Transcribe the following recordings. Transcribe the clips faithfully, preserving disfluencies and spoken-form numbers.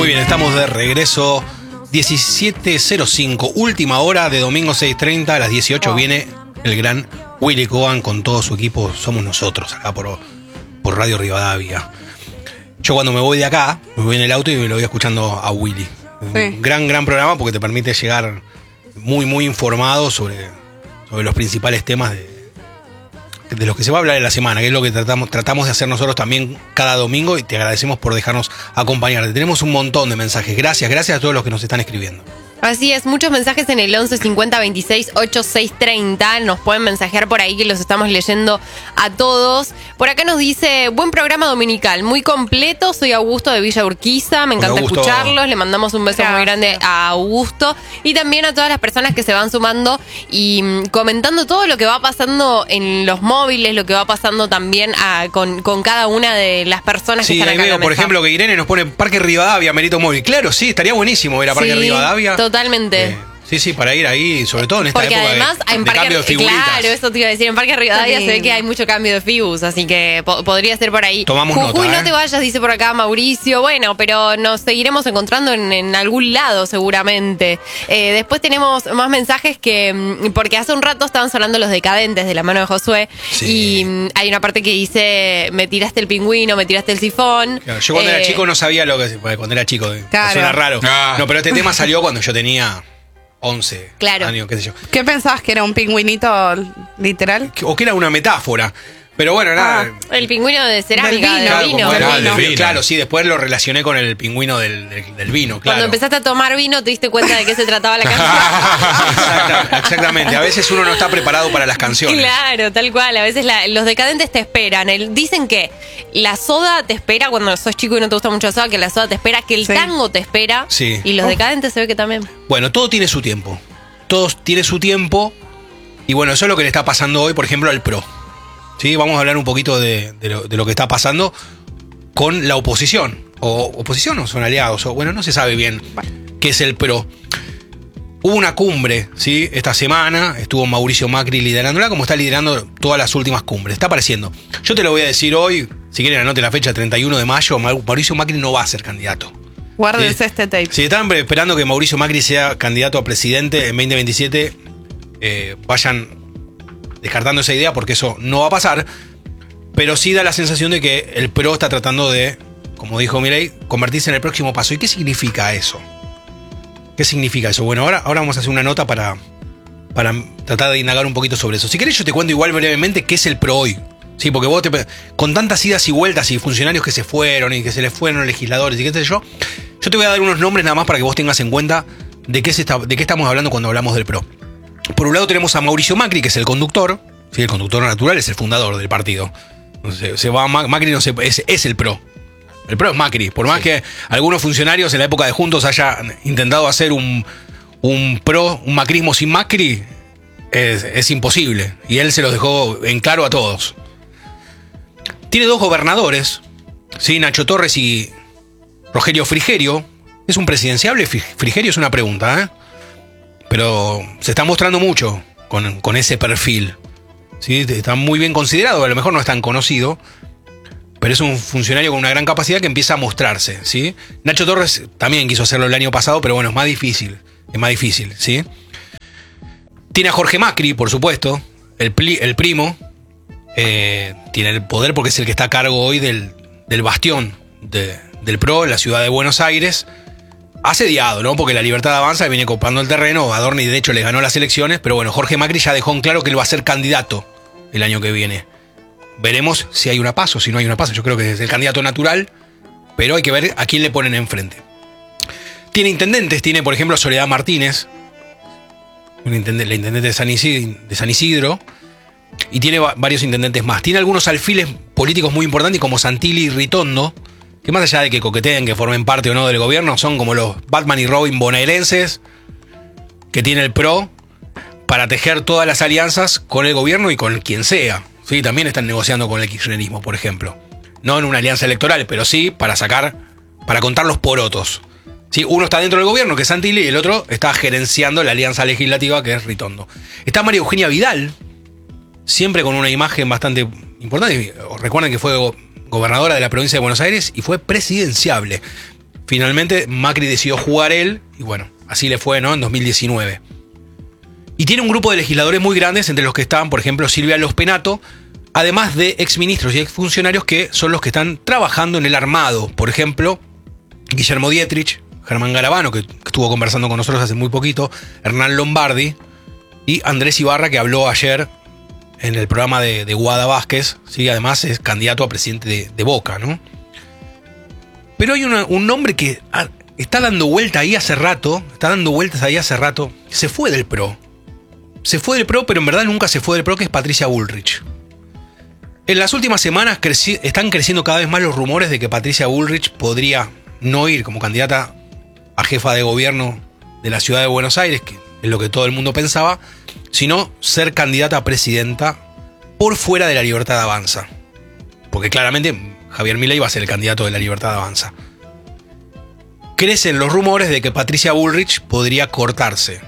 Muy bien, estamos de regreso. diecisiete cero cinco, última hora de domingo seis treinta. A las dieciocho oh. viene el gran Willy Coban con todo su equipo. Somos nosotros acá por, por Radio Rivadavia. Yo cuando me voy de acá, me voy en el auto y me lo voy escuchando a Willy. Sí. Un gran, gran programa porque te permite llegar muy, muy informado sobre, sobre los principales temas de, de los que se va a hablar en la semana, que es lo que tratamos, tratamos de hacer nosotros también cada domingo, y te agradecemos por dejarnos acompañarte. Tenemos un montón de mensajes. Gracias, gracias a todos los que nos están escribiendo. Así es, muchos mensajes en el once cincuenta veintiséis ochenta y seis treinta. Nos pueden mensajear por ahí que los estamos leyendo a todos. Por acá nos dice, buen programa dominical, muy completo. Soy Augusto de Villa Urquiza, me encanta escucharlos. Le mandamos un beso Gracias. muy grande a Augusto y también a todas las personas que se van sumando y mmm, comentando todo lo que va pasando en los móviles, lo que va pasando también a, con, con cada una de las personas sí, que están acá veo, en la mesa. Por ejemplo, que Irene nos pone Parque Rivadavia, Merito Móvil. Claro, sí, estaría buenísimo ir a Parque sí, Rivadavia. Totalmente. Eh, sí, sí, para ir ahí, sobre todo en esta Porque época además, de, en de Parque, cambio de figuritas. Claro, eso te iba a decir. En Parque Rivadavia se ve que hay mucho cambio de fibus, así que po- podría ser por ahí. Tomamos Jujuy, nota, no ¿eh? te vayas, dice por acá Mauricio. Bueno, pero nos seguiremos encontrando en, en algún lado seguramente. Eh, después tenemos más mensajes que, porque hace un rato estaban sonando Los Decadentes de la mano de Josué. Sí. Y um, hay una parte que dice, me tiraste el pingüino, me tiraste el sifón. Claro, yo cuando eh, era chico no sabía lo que... Cuando era chico, claro. Suena raro. Ah. No, pero este tema salió cuando yo tenía once claro. años, qué sé yo. ¿Qué pensabas? ¿Que era un pingüinito literal? O que era una metáfora. Pero bueno, nada. Ah, el pingüino de cerámica, del vino. Claro, De vino. Era, Del del vino. claro, sí, después lo relacioné con el pingüino del, del, del vino, claro. Cuando empezaste a tomar vino te diste cuenta de qué se trataba la canción. Exactamente, exactamente. A veces uno no está preparado para las canciones. Claro, tal cual. A veces la, los decadentes te esperan. El, dicen que la soda te espera cuando sos chico y no te gusta mucho la soda, que la soda te espera, que el sí. tango te espera. Sí. Y los oh. decadentes se ve que también. Bueno, todo tiene su tiempo. Todo tiene su tiempo. Y bueno, eso es lo que le está pasando hoy, por ejemplo, al PRO. ¿Sí? Vamos a hablar un poquito de, de, lo, de lo que está pasando con la oposición. O oposición o son aliados. O, bueno, no se sabe bien qué es el PRO. Hubo una cumbre, ¿sí? Esta semana estuvo Mauricio Macri liderándola, como está liderando todas las últimas cumbres. Está apareciendo. Yo te lo voy a decir hoy, si quieren anote la fecha, treinta y uno de mayo, Mauricio Macri no va a ser candidato. Guárdense ¿Sí? este tape. Si están esperando que Mauricio Macri sea candidato a presidente en veinte veintisiete, eh, vayan descartando esa idea porque eso no va a pasar. Pero sí da la sensación de que el PRO está tratando de, como dijo Milei, convertirse en el próximo paso. ¿Y qué significa eso? ¿Qué significa eso? Bueno, ahora, ahora vamos a hacer una nota para, para tratar de indagar un poquito sobre eso. Si querés yo te cuento igual brevemente qué es el PRO hoy. Sí, porque vos te, con tantas idas y vueltas y funcionarios que se fueron y que se les fueron legisladores y qué sé yo, yo te voy a dar unos nombres nada más para que vos tengas en cuenta de qué, se está, de qué estamos hablando cuando hablamos del PRO. Por un lado tenemos a Mauricio Macri, que es el conductor. Sí, el conductor natural es el fundador del partido. Se, se va Macri, no se, es, es el PRO. El PRO es Macri. Por más sí. que algunos funcionarios en la época de Juntos hayan intentado hacer un, un PRO, un macrismo sin Macri, es, es imposible. Y él se los dejó en claro a todos. Tiene dos gobernadores, ¿sí? Nacho Torres y Rogelio Frigerio. ¿Es un presidenciable? Frigerio es una pregunta, ¿eh? Pero se está mostrando mucho con, con ese perfil. ¿Sí? Está muy bien considerado, a lo mejor no es tan conocido, pero es un funcionario con una gran capacidad que empieza a mostrarse. ¿Sí? Nacho Torres también quiso hacerlo el año pasado, pero bueno, es más difícil. Es más difícil, ¿sí? Tiene a Jorge Macri, por supuesto, el, pli, el primo. Eh, tiene el poder porque es el que está a cargo hoy del, del bastión de, del PRO en la ciudad de Buenos Aires. Asediado, ¿no? Porque la Libertad Avanza viene copando el terreno. Adorni, de hecho, le ganó las elecciones. Pero bueno, Jorge Macri ya dejó en claro que él va a ser candidato el año que viene. Veremos si hay una paso, si no hay una paso. Yo creo que es el candidato natural, pero hay que ver a quién le ponen enfrente. Tiene intendentes. Tiene, por ejemplo, Soledad Martínez, la intendente de San Isidro, de San Isidro. Y tiene varios intendentes más. Tiene algunos alfiles políticos muy importantes, como Santilli y Ritondo, que más allá de que coqueteen, que formen parte o no del gobierno, son como los Batman y Robin bonaerenses que tiene el PRO para tejer todas las alianzas con el gobierno y con quien sea. Sí, también están negociando con el kirchnerismo, por ejemplo. No en una alianza electoral, pero sí para sacar, para contar los porotos. Sí, uno está dentro del gobierno, que es Santilli, y el otro está gerenciando la alianza legislativa, que es Ritondo. Está María Eugenia Vidal, siempre con una imagen bastante importante. Recuerden que fue gobernadora de la provincia de Buenos Aires y fue presidenciable. finalmente Macri decidió jugar él, y bueno, así le fue, ¿no? En dos mil diecinueve. Y tiene un grupo de legisladores muy grandes, entre los que estaban, por ejemplo, Silvia Lospenato, además de exministros y exfuncionarios que son los que están trabajando en el armado. Por ejemplo, Guillermo Dietrich, Germán Garabano, que estuvo conversando con nosotros hace muy poquito, Hernán Lombardi y Andrés Ibarra, que habló ayer en el programa de, de Guada Vázquez, ¿sí? Además es candidato a presidente de, de Boca, ¿no? Pero hay una, un nombre que ah, está dando vuelta ahí hace rato, está dando vueltas ahí hace rato, se fue del PRO. Se fue del PRO, pero en verdad nunca se fue del PRO, que es Patricia Bullrich. En las últimas semanas creci- están creciendo cada vez más los rumores de que Patricia Bullrich podría no ir como candidata a jefa de gobierno de la ciudad de Buenos Aires, que es lo que todo el mundo pensaba, sino ser candidata a presidenta por fuera de la Libertad Avanza. Porque claramente Javier Milei va a ser el candidato de la Libertad Avanza. Crecen los rumores de que Patricia Bullrich podría cortarse.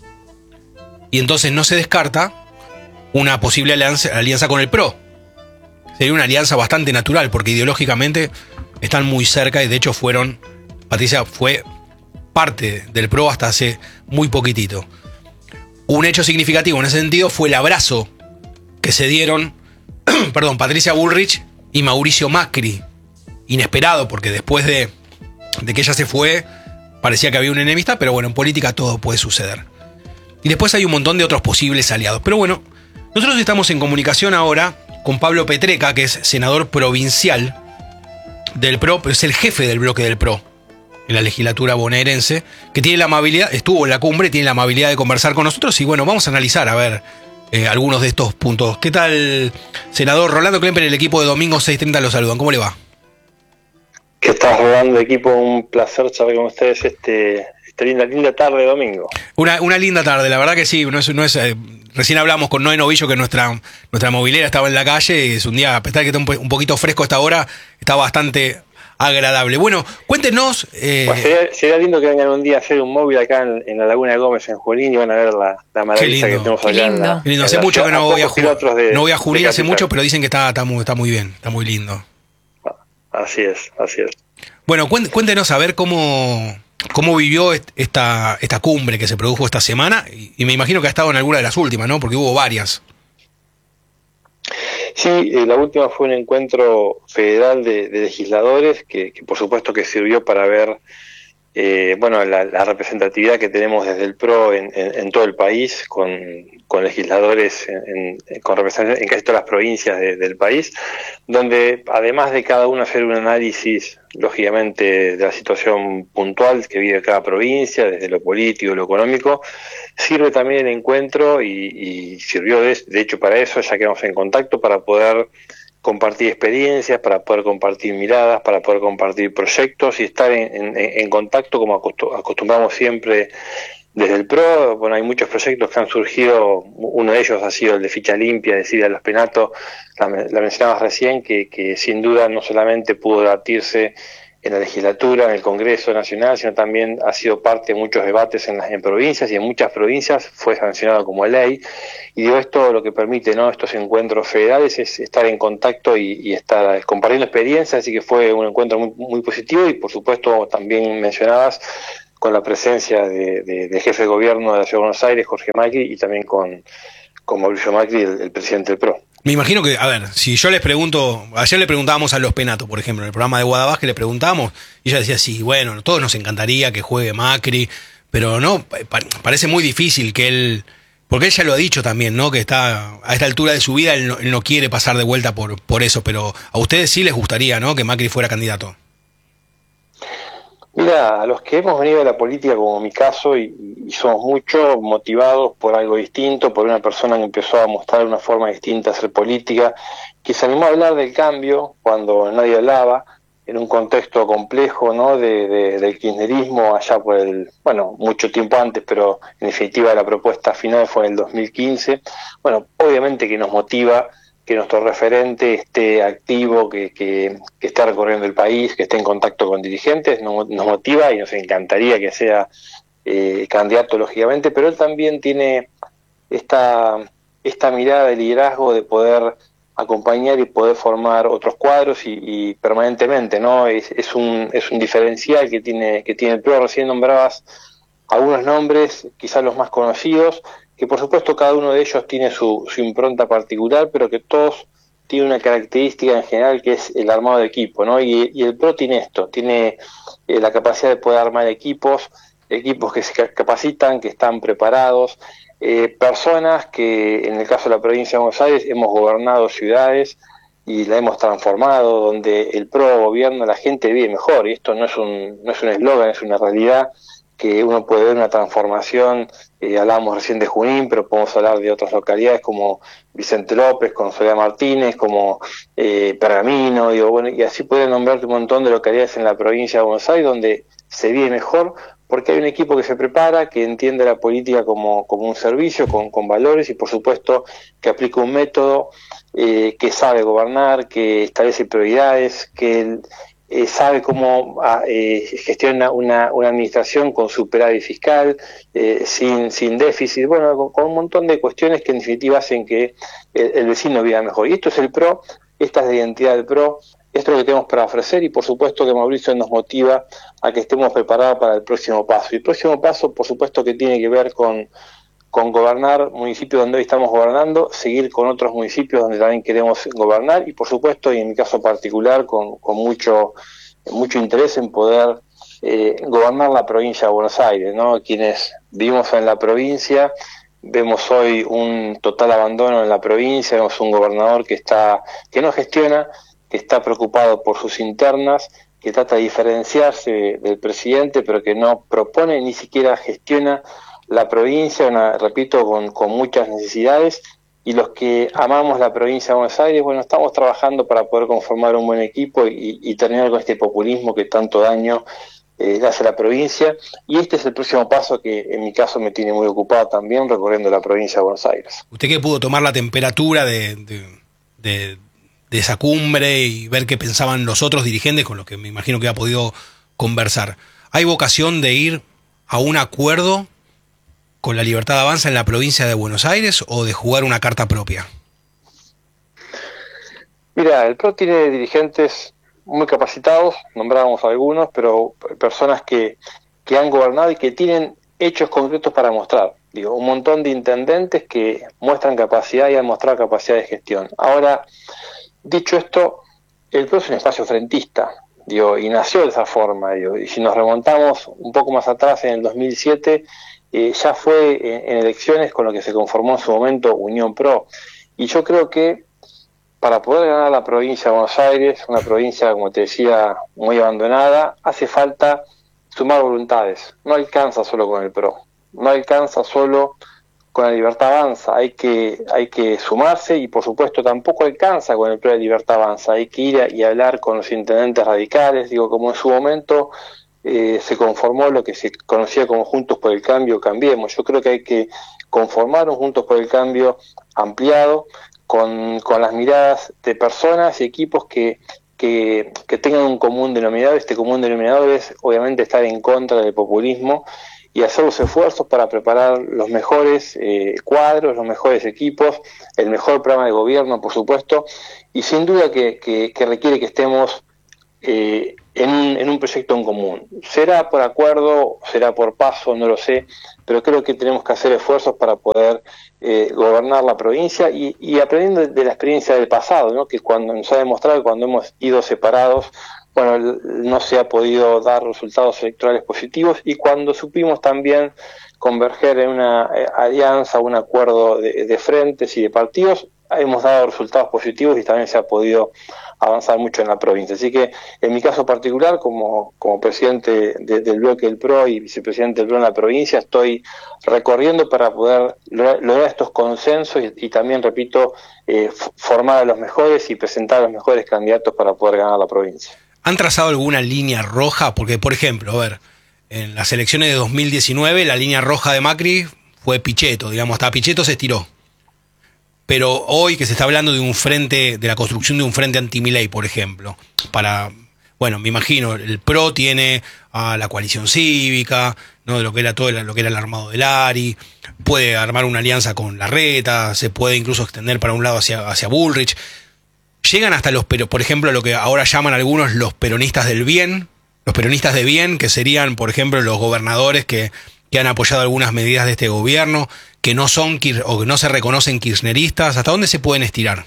Y entonces no se descarta una posible alianza, alianza con el PRO. Sería una alianza bastante natural, porque ideológicamente están muy cerca y de hecho fueron... Patricia fue parte del PRO hasta hace muy poquitito. Un hecho significativo en ese sentido fue el abrazo que se dieron, perdón, Patricia Bullrich y Mauricio Macri. Inesperado, porque después de, de que ella se fue, parecía que había una enemistad, pero bueno, en política todo puede suceder. Y después hay un montón de otros posibles aliados. Pero bueno, nosotros estamos en comunicación ahora con Pablo Petreca, que es senador provincial del PRO, pero es el jefe del bloque del PRO en la legislatura bonaerense, que tiene la amabilidad, estuvo en la cumbre, tiene la amabilidad de conversar con nosotros y bueno, vamos a analizar, a ver, eh, algunos de estos puntos. ¿Qué tal, senador? Rolando Klemper, el equipo de Domingo seiscientos treinta lo saludan. ¿Cómo le va? ¿Qué tal, Rolando, equipo? Un placer charlar con ustedes este, esta linda, linda tarde de domingo. Una, una linda tarde, la verdad que sí. No es, no es, eh, recién hablamos con Noé Novillo, que nuestra, nuestra movilera estaba en la calle, y es un día, a pesar de que está un, un poquito fresco a esta hora, está bastante agradable. Bueno, cuéntenos... Eh, pues sería, sería lindo que vengan un día a hacer un móvil acá en, en la Laguna de Gómez, en Junín, y van a ver la, la maravilla que tenemos allá. En la, qué lindo. Hace en mucho que no voy a Junín, no voy a Junín hace mucho, pero dicen que está, está, muy, está muy bien, está muy lindo. Así es, así es. Bueno, cuéntenos a ver cómo, cómo vivió esta, esta cumbre que se produjo esta semana, y, y me imagino que ha estado en alguna de las últimas, ¿no? Porque hubo varias. Sí, eh, la última fue un encuentro federal de, de legisladores que, que por supuesto que sirvió para ver eh, bueno la, la representatividad que tenemos desde el PRO en, en, en todo el país, con, con legisladores en, en, con representación en casi todas las provincias de, del país, donde además de cada uno hacer un análisis lógicamente de la situación puntual que vive cada provincia, desde lo político, lo económico, sirve también el encuentro y, y sirvió de, de hecho para eso, ya quedamos en contacto para poder compartir experiencias, para poder compartir miradas, para poder compartir proyectos y estar en, en, en contacto como acostumbramos siempre desde el PRO. Bueno, hay muchos proyectos que han surgido, uno de ellos ha sido el de Ficha Limpia, de Silvia Lospenato, la, la mencionabas recién, que, que sin duda no solamente pudo debatirse en la legislatura, en el Congreso Nacional, sino también ha sido parte de muchos debates en las en provincias, y en muchas provincias fue sancionado como ley. Y digo, esto lo que permite, ¿no?, estos encuentros federales es estar en contacto y, y estar compartiendo experiencias, así que fue un encuentro muy, muy positivo, y por supuesto también mencionabas con la presencia de, de, del jefe de gobierno de la Ciudad de Buenos Aires, Jorge Macri, y también con, con Mauricio Macri, el, el presidente del PRO. Me imagino que, a ver, si yo les pregunto, ayer le preguntábamos a Lospenato, por ejemplo, en el programa de Guada Vázquez le preguntábamos, y ella decía, sí, bueno, todos nos encantaría que juegue Macri, pero no, pa- parece muy difícil que él, porque él ya lo ha dicho también, ¿no?, que está a esta altura de su vida, él no, él no quiere pasar de vuelta por, por eso, pero a ustedes sí les gustaría, ¿no?, que Macri fuera candidato. Mira, a los que hemos venido de la política, como mi caso, y, y somos muchos motivados por algo distinto, por una persona que empezó a mostrar una forma distinta de hacer política, que se animó a hablar del cambio cuando nadie hablaba, en un contexto complejo, ¿no?, de, de, del kirchnerismo allá por el, bueno, mucho tiempo antes, pero en definitiva la propuesta final fue en el dos mil quince. Bueno, obviamente que nos motiva que nuestro referente esté activo, que, que, que esté recorriendo el país, que esté en contacto con dirigentes, nos, nos motiva y nos encantaría que sea eh, candidato, lógicamente, pero él también tiene esta, esta mirada de liderazgo, de poder acompañar y poder formar otros cuadros y, y permanentemente, ¿no? Es, es un es un diferencial que tiene que tiene el P R O. Recién nombrabas algunos nombres, quizás los más conocidos, que por supuesto cada uno de ellos tiene su, su impronta particular, pero que todos tienen una característica en general que es el armado de equipo, ¿no? Y, y el P R O tiene esto, tiene eh, la capacidad de poder armar equipos, equipos que se capacitan, que están preparados, eh, personas que en el caso de la provincia de Buenos Aires hemos gobernado ciudades y la hemos transformado, donde el P R O gobierna, la gente vive mejor, y esto no es un no es un eslogan, es una realidad que uno puede ver una transformación. Eh, hablábamos recién de Junín, pero podemos hablar de otras localidades como Vicente López, como Soledad Martínez, como eh, Pergamino, digo, bueno, y así pueden nombrarte un montón de localidades en la provincia de Buenos Aires donde se vive mejor, porque hay un equipo que se prepara, que entiende la política como, como un servicio, con, con valores, y por supuesto que aplica un método, eh, que sabe gobernar, que establece prioridades, que eh, sabe cómo eh, gestiona una, una administración con superávit fiscal, eh, sin, sin déficit, bueno, con, con un montón de cuestiones que en definitiva hacen que el, el vecino viva mejor. Y esto es el P R O, esta es la identidad del P R O, esto es lo que tenemos para ofrecer, y por supuesto que Mauricio nos motiva a que estemos preparados para el próximo paso. Y el próximo paso, por supuesto, que tiene que ver con, con gobernar municipios donde hoy estamos gobernando, seguir con otros municipios donde también queremos gobernar, y por supuesto, y en mi caso particular, con, con mucho, mucho interés en poder eh, gobernar la provincia de Buenos Aires, ¿no? Quienes vivimos en la provincia, vemos hoy un total abandono en la provincia, vemos un gobernador que está, que no gestiona, que está preocupado por sus internas, que trata de diferenciarse del presidente, pero que no propone ni siquiera gestiona la provincia, una, repito, con, con muchas necesidades, y los que amamos la provincia de Buenos Aires, bueno, estamos trabajando para poder conformar un buen equipo y, y terminar con este populismo que tanto daño eh, le hace a la provincia, y este es el próximo paso que en mi caso me tiene muy ocupado también, recorriendo la provincia de Buenos Aires. ¿Usted que pudo tomar la temperatura de... de, de... de esa cumbre y ver qué pensaban los otros dirigentes con los que me imagino que ha podido conversar? ¿Hay vocación de ir a un acuerdo con la Libertad Avanza en la provincia de Buenos Aires o de jugar una carta propia? Mira, el P R O tiene dirigentes muy capacitados, nombrábamos algunos, pero personas que, que han gobernado y que tienen hechos concretos para mostrar. Digo, un montón de intendentes que muestran capacidad y han mostrado capacidad de gestión. Ahora, dicho esto, el P R O es un espacio frentista, digo, y nació de esa forma, digo, y si nos remontamos un poco más atrás, en el dos mil siete, eh, ya fue en, en elecciones con lo que se conformó en su momento Unión P R O, y yo creo que para poder ganar la provincia de Buenos Aires, una provincia, como te decía, muy abandonada, hace falta sumar voluntades, no alcanza solo con el P R O, no alcanza solo con la Libertad Avanza, hay que hay que sumarse, y por supuesto tampoco alcanza con el P R O de Libertad Avanza, hay que ir y hablar con los intendentes radicales, digo, como en su momento eh, se conformó lo que se conocía como Juntos por el Cambio, Cambiemos. Yo creo que hay que conformar un Juntos por el Cambio ampliado, con, con las miradas de personas y equipos que, que, que tengan un común denominador. Este común denominador es obviamente estar en contra del populismo y hacer los esfuerzos para preparar los mejores eh, cuadros, los mejores equipos, el mejor programa de gobierno, por supuesto, y sin duda que, que, que requiere que estemos eh, en, un, en un proyecto en común. Será por acuerdo, será por paso, no lo sé, pero creo que tenemos que hacer esfuerzos para poder eh, gobernar la provincia y, y aprendiendo de la experiencia del pasado, ¿no? Que cuando nos ha demostrado que cuando hemos ido separados, bueno, no se ha podido dar resultados electorales positivos, y cuando supimos también converger en una eh, alianza, un acuerdo de, de frentes y de partidos, hemos dado resultados positivos y también se ha podido avanzar mucho en la provincia. Así que en mi caso particular, como, como presidente de, del bloque del P R O y vicepresidente del P R O en la provincia, estoy recorriendo para poder lograr, lograr estos consensos y, y también, repito, eh, formar a los mejores y presentar a los mejores candidatos para poder ganar la provincia. ¿Han trazado alguna línea roja? Porque, por ejemplo, a ver, en las elecciones de dos mil diecinueve la línea roja de Macri fue Pichetto, digamos, hasta Pichetto se estiró. Pero hoy que se está hablando de un frente, de la construcción de un frente anti-Milei, por ejemplo, para, bueno, me imagino, el P R O tiene a la coalición cívica, ¿no? De lo que era todo lo que era el armado del Ari, puede armar una alianza con Larreta, se puede incluso extender para un lado hacia, hacia Bullrich. llegan hasta los, pero por ejemplo, lo que ahora llaman algunos los peronistas del bien, los peronistas de bien, que serían, por ejemplo, los gobernadores que, que han apoyado algunas medidas de este gobierno, que no son o que no se reconocen kirchneristas. ¿Hasta dónde se pueden estirar?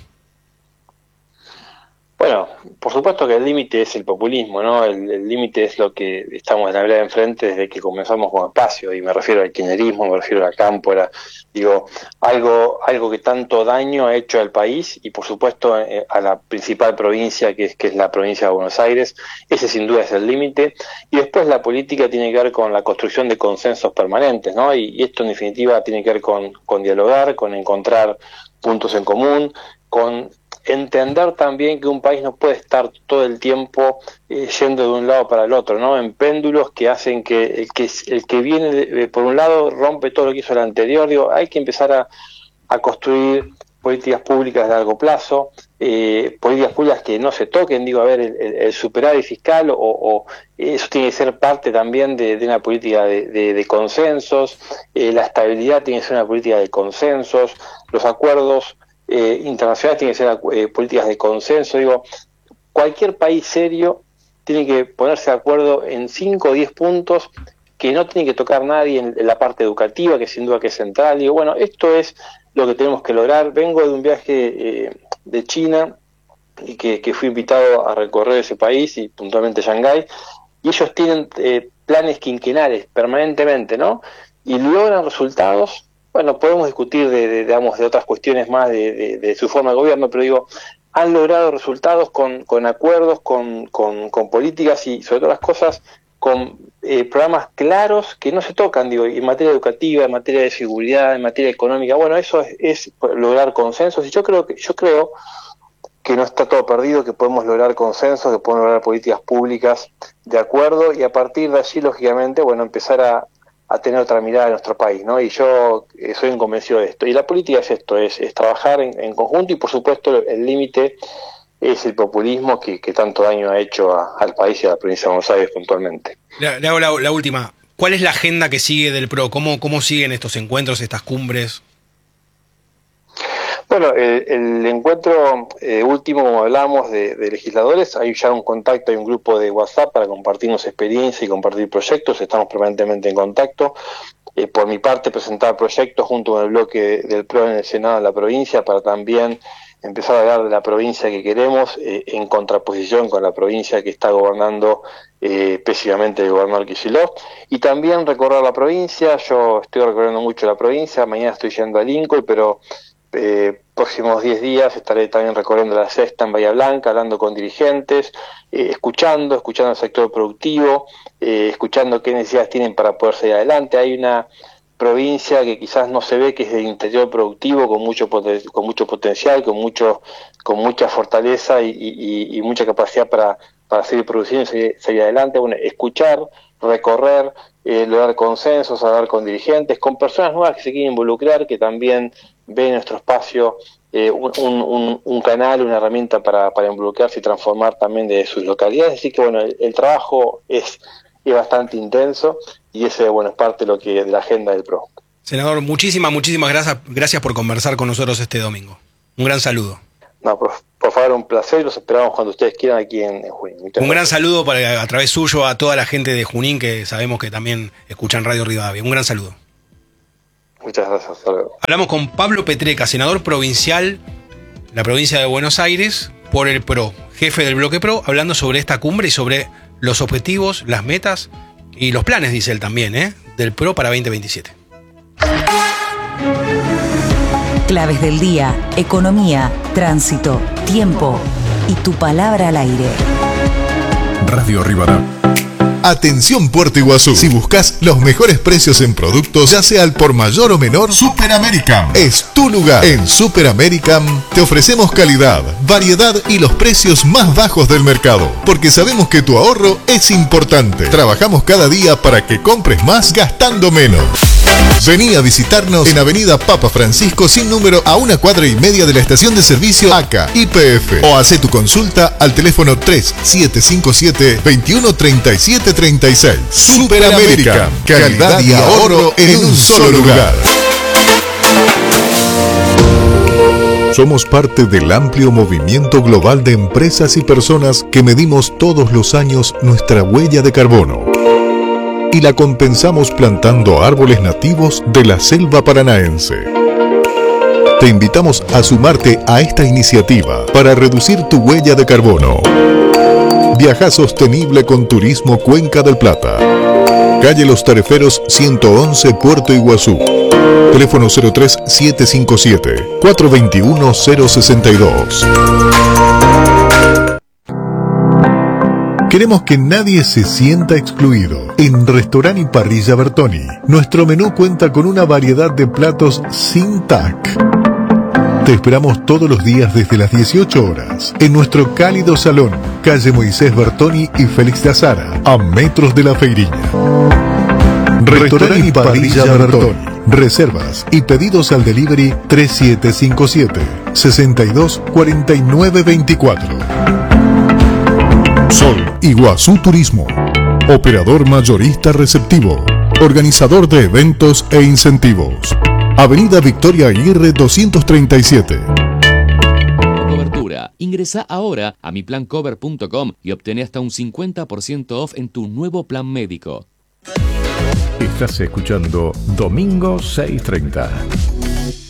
Bueno, por supuesto que el límite es el populismo, ¿no? El límite es lo que estamos en la vereda de enfrente desde que comenzamos con Espacio, y me refiero al kirchnerismo, me refiero a la cámpora, digo, algo algo que tanto daño ha hecho al país y por supuesto eh, a la principal provincia que es, que es la provincia de Buenos Aires. Ese sin duda es el límite, y después la política tiene que ver con la construcción de consensos permanentes, ¿no? Y, y esto en definitiva tiene que ver con, con dialogar, con encontrar puntos en común, con entender también que un país no puede estar todo el tiempo eh, yendo de un lado para el otro, ¿no? En péndulos que hacen que el que, el que viene de, por un lado rompe todo lo que hizo el anterior. Digo, hay que empezar a, a construir políticas públicas de largo plazo, eh, políticas públicas que no se toquen, digo, a ver, el, el, el superávit fiscal o, o eso tiene que ser parte también de, de una política de, de, de consensos, eh, la estabilidad tiene que ser una política de consensos, los acuerdos Eh, internacionales tienen que ser eh, políticas de consenso. Digo, cualquier país serio tiene que ponerse de acuerdo en cinco o diez puntos que no tiene que tocar nadie en, en la parte educativa, que sin duda que es central. Digo, bueno, esto es lo que tenemos que lograr. Vengo de un viaje eh, de China y que, que fui invitado a recorrer ese país y puntualmente Shanghái, y ellos tienen eh, planes quinquenales permanentemente, ¿no? Y logran resultados. Bueno, podemos discutir de, de, digamos, de otras cuestiones más de, de, de su forma de gobierno, pero digo, han logrado resultados con, con acuerdos, con, con, con políticas y sobre todas las cosas con eh, programas claros que no se tocan, digo, en materia educativa, en materia de seguridad, en materia económica. Bueno, eso es, es lograr consensos, y yo creo que yo creo que no está todo perdido, que podemos lograr consensos, que podemos lograr políticas públicas de acuerdo, y a partir de allí, lógicamente, bueno, empezar a a tener otra mirada de nuestro país, ¿no? Y yo eh, soy un convencido de esto. Y la política es esto, es, es trabajar en, en conjunto, y por supuesto el límite es el populismo que, que tanto daño ha hecho a, al país y a la provincia de Buenos Aires puntualmente. Le, le hago la, la última. ¿Cuál es la agenda que sigue del P R O? ¿Cómo, cómo siguen estos encuentros, estas cumbres? Bueno, el, el encuentro eh, último, como hablamos, de, de legisladores, hay ya un contacto, hay un grupo de WhatsApp para compartirnos experiencia y compartir proyectos, estamos permanentemente en contacto. Eh, por mi parte, presentar proyectos junto con el bloque del P R O en el Senado de la provincia para también empezar a hablar de la provincia que queremos, eh, en contraposición con la provincia que está gobernando eh, pésimamente el gobernador Kicillof, y también recorrer la provincia. Yo estoy recorriendo mucho la provincia, mañana estoy yendo a Lincoln, pero Eh, próximos diez días estaré también recorriendo la sexta en Bahía Blanca, hablando con dirigentes, eh, escuchando, escuchando al sector productivo, eh, escuchando qué necesidades tienen para poder seguir adelante. Hay una provincia que quizás no se ve, que es el interior productivo, con mucho poten- con mucho potencial, con mucho con mucha fortaleza y, y, y mucha capacidad para, para seguir produciendo y seguir, seguir adelante. Bueno, escuchar, recorrer, eh, lograr consensos, hablar con dirigentes, con personas nuevas que se quieren involucrar, que también ven en nuestro espacio eh, un, un, un canal, una herramienta para, para involucrarse y transformar también de sus localidades. Así que bueno, el, el trabajo es, es bastante intenso, y ese bueno es parte de lo que de la agenda del P R O. Senador, muchísimas, muchísimas gracias, gracias por conversar con nosotros este domingo. Un gran saludo. No, por, por favor, un placer, y los esperamos cuando ustedes quieran aquí en, en Junín. Muchas un gracias. gran saludo para, a través suyo a toda la gente de Junín, que sabemos que también escuchan Radio Rivadavia. Un gran saludo. Muchas gracias, hasta luego. Hablamos con Pablo Petreca, senador provincial de la provincia de Buenos Aires por el P R O, jefe del bloque P R O, hablando sobre esta cumbre y sobre los objetivos, las metas y los planes, dice él también, ¿eh? del P R O para veinte veintisiete. Claves del día, economía, tránsito, tiempo y tu palabra al aire. Radio Rivadavia. Atención Puerto Iguazú. Si buscas los mejores precios en productos, ya sea al por mayor o menor, Super American es tu lugar. En Super American te ofrecemos calidad, variedad y los precios más bajos del mercado, porque sabemos que tu ahorro es importante. Trabajamos cada día para que compres más gastando menos. Vení a visitarnos en Avenida Papa Francisco sin número, a una cuadra y media de la estación de servicio A C A Y P F, o hace tu consulta al teléfono tres siete cinco siete, dos uno tres siete tres seis. Super American, calidad y ahorro en un solo lugar. Somos parte del amplio movimiento global de empresas y personas que medimos todos los años nuestra huella de carbono y la compensamos plantando árboles nativos de la selva paranaense. Te invitamos a sumarte a esta iniciativa para reducir tu huella de carbono. Viaja sostenible con Turismo Cuenca del Plata. Calle Los Tareferos ciento once, Puerto Iguazú. Teléfono cero tres siete cinco siete, cuatro dos uno, cero seis dos. Queremos que nadie se sienta excluido. En Restaurant y Parrilla Bertoni, nuestro menú cuenta con una variedad de platos sin T A C. Te esperamos todos los días desde las dieciocho horas en nuestro cálido salón, calle Moisés Bertoni y Félix de Azara, a metros de la Feiriña. Restaurant y Parrilla Bertoni. Reservas y pedidos al delivery tres siete cinco siete, seis dos cuatro nueve dos cuatro. Sol Iguazú Turismo. Operador mayorista receptivo. Organizador de eventos e incentivos. Avenida Victoria Aguirre doscientos treinta y siete. Cobertura. Ingresa ahora a mi plan cover punto com y obtené hasta un cincuenta por ciento off en tu nuevo plan médico. Estás escuchando Domingo seiscientos treinta.